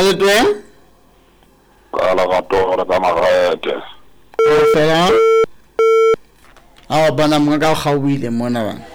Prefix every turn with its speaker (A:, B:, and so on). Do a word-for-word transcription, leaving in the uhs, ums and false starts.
A: Maletwe?
B: Kala gatora ka magete.
A: Fela. Awa bana mga ka gawile mona ba.